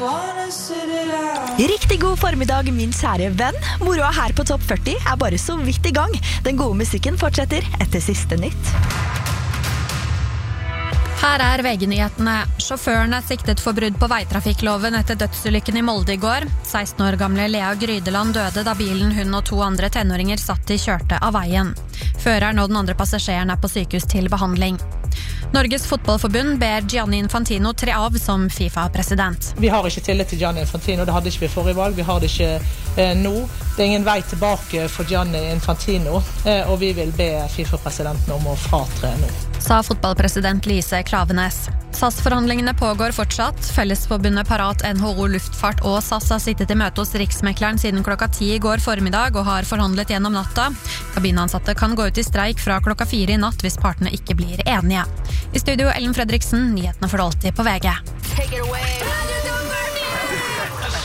Riktig god formiddag, min kjære venn. Moroa her på Topp 40 bare så vidt i gang. Den gode musikken fortsetter etter siste nytt. Her VG-nyhetene. Sjåføren siktet for brudd på veitrafikkloven etter dødsulykken i Molde i går. 16 år gamle Lea Grydeland døde da bilen hun og 2 andre tenåringer satt i kjørte av veien. Føreren og den andre passasjeren på sykehus til behandling. Norges fotballforbund ber Gianni Infantino tre av som FIFA-president. Vi har ikke tillit til Gianni Infantino, det hadde ikke vi forrige valg, vi har det ikke nå. Det ingen vei tilbake for Gianni Infantino, og vi vil be FIFA-presidenten om å fratre nå. Sa fotballpresident Lise Klavenes. SAS-forhandlingene pågår fortsatt. Fellesforbundet Parat, NHO Luftfart og SAS har sittet i møte hos Riksmekleren siden klokka 10 i går formiddag og har forhandlet gjennom natta. Kabinansatte kan gå ut i streik fra klokka 4 i natt hvis partene ikke blir enige. I studio Ellen Fredriksen, nyhetene for alltid på VG. Take it away.